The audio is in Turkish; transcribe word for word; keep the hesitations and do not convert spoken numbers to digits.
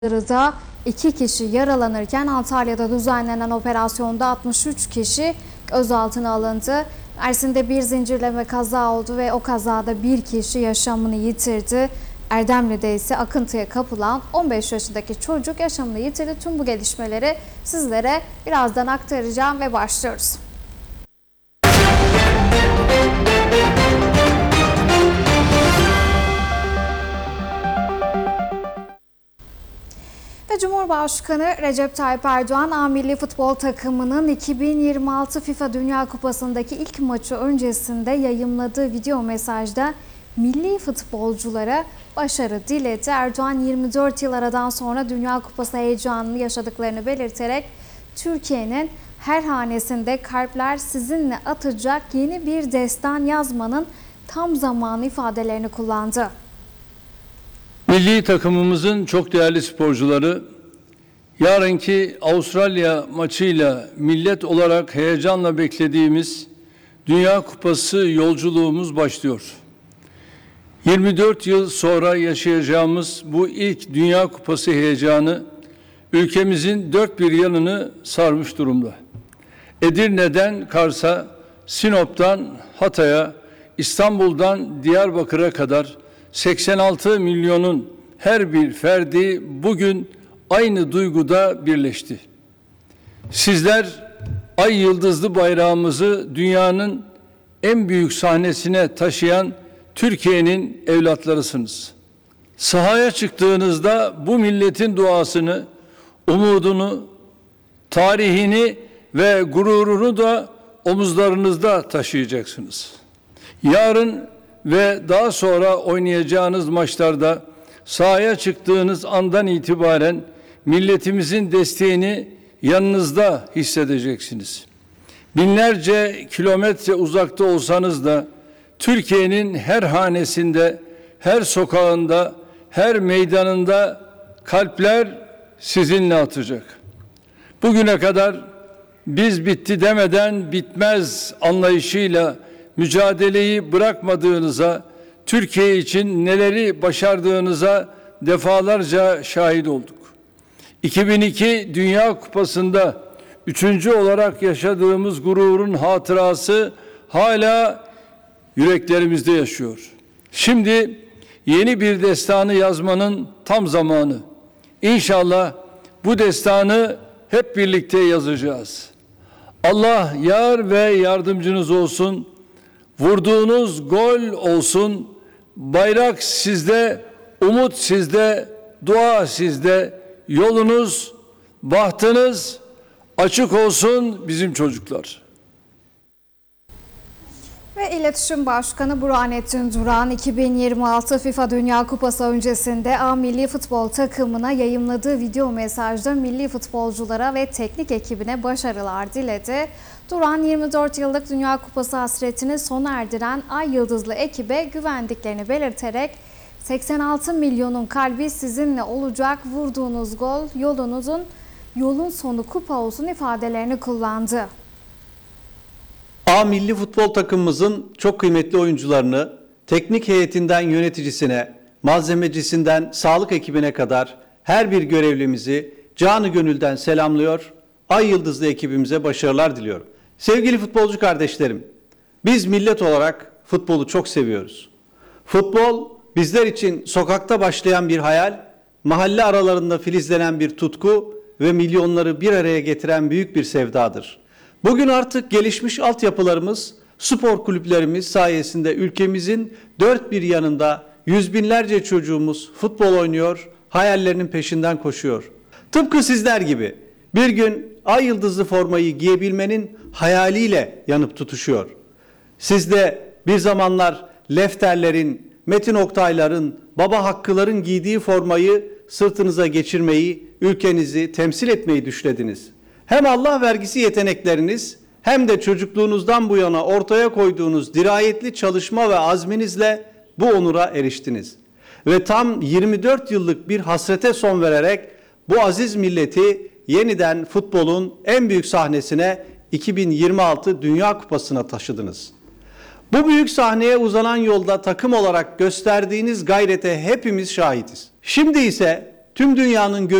Saldırıda iki kişi yaralanırken Antalya'da düzenlenen operasyonda altmış üç kişi gözaltına alındı. Mersin'de bir zincirleme kaza oldu ve o kazada bir kişi yaşamını yitirdi. Erdemli'de ise akıntıya kapılan on beş yaşındaki çocuk yaşamını yitirdi. Tüm bu gelişmeleri sizlere birazdan aktaracağım ve başlıyoruz. Ve Cumhurbaşkanı Recep Tayyip Erdoğan, A Milli Futbol takımının iki bin yirmi altı FIFA Dünya Kupası'ndaki ilk maçı öncesinde yayımladığı video mesajda milli futbolculara başarı diledi. Erdoğan yirmi dört yıl aradan sonra Dünya Kupası heyecanını yaşadıklarını belirterek Türkiye'nin her hanesinde kalpler sizinle atacak yeni bir destan yazmanın tam zamanı ifadelerini kullandı. Milli takımımızın çok değerli sporcuları, yarınki Avustralya maçıyla millet olarak heyecanla beklediğimiz Dünya Kupası yolculuğumuz başlıyor. yirmi dört yıl sonra yaşayacağımız bu ilk Dünya Kupası heyecanı ülkemizin dört bir yanını sarmış durumda. Edirne'den Kars'a, Sinop'tan Hatay'a, İstanbul'dan Diyarbakır'a kadar seksen altı milyonun her bir ferdi bugün aynı duyguda birleşti. Sizler ay yıldızlı bayrağımızı dünyanın en büyük sahnesine taşıyan Türkiye'nin evlatlarısınız. Sahaya çıktığınızda bu milletin duasını, umudunu, tarihini ve gururunu da omuzlarınızda taşıyacaksınız. Yarın ve daha sonra oynayacağınız maçlarda sahaya çıktığınız andan itibaren milletimizin desteğini yanınızda hissedeceksiniz. Binlerce kilometre uzakta olsanız da Türkiye'nin her hanesinde, her sokağında, her meydanında kalpler sizinle atacak. Bugüne kadar biz bitti demeden bitmez anlayışıyla mücadeleyi bırakmadığınıza, Türkiye için neleri başardığınıza defalarca şahit olduk. iki bin iki Dünya Kupası'nda üçüncü olarak yaşadığımız gururun hatırası hala yüreklerimizde yaşıyor. Şimdi yeni bir destanı yazmanın tam zamanı. İnşallah bu destanı hep birlikte yazacağız. Allah yar ve yardımcınız olsun. Vurduğunuz gol olsun, bayrak sizde, umut sizde, dua sizde, yolunuz, bahtınız açık olsun bizim çocuklar. Ve İletişim Başkanı Burhanettin Duran, iki bin yirmi altı FIFA Dünya Kupası öncesinde A Milli Futbol takımına yayımladığı video mesajda milli futbolculara ve teknik ekibine başarılar diledi. Duran, yirmi dört yıllık Dünya Kupası hasretini sona erdiren Ay Yıldızlı ekibe güvendiklerini belirterek seksen altı milyonun kalbi sizinle olacak, vurduğunuz gol yolunuzun yolun sonu kupa olsun ifadelerini kullandı. A Milli Futbol takımımızın çok kıymetli oyuncularını teknik heyetinden yöneticisine, malzemecisinden sağlık ekibine kadar her bir görevlimizi canı gönülden selamlıyor. Ay Yıldızlı ekibimize başarılar diliyorum. Sevgili futbolcu kardeşlerim, biz millet olarak futbolu çok seviyoruz. Futbol bizler için sokakta başlayan bir hayal, mahalle aralarında filizlenen bir tutku ve milyonları bir araya getiren büyük bir sevdadır. Bugün artık gelişmiş altyapılarımız, spor kulüplerimiz sayesinde ülkemizin dört bir yanında yüz binlerce çocuğumuz futbol oynuyor, hayallerinin peşinden koşuyor. Tıpkı sizler gibi bir gün ay yıldızlı formayı giyebilmenin hayaliyle yanıp tutuşuyor. Siz de bir zamanlar Lefterlerin, Metin Oktayların, Baba Hakkıların giydiği formayı sırtınıza geçirmeyi, ülkenizi temsil etmeyi düşlediniz. Hem Allah vergisi yetenekleriniz hem de çocukluğunuzdan bu yana ortaya koyduğunuz dirayetli çalışma ve azminizle bu onura eriştiniz. Ve tam yirmi dört yıllık bir hasrete son vererek bu aziz milleti yeniden futbolun en büyük sahnesine iki bin yirmi altı Dünya Kupası'na taşıdınız. Bu büyük sahneye uzanan yolda takım olarak gösterdiğiniz gayrete hepimiz şahitiz. Şimdi ise tüm dünyanın